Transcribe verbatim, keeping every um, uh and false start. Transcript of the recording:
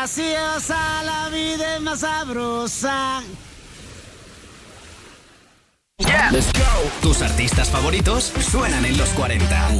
graciosa, la vida es más sabrosa. Yeah. Let's go. Tus artistas favoritos suenan en los cuarenta.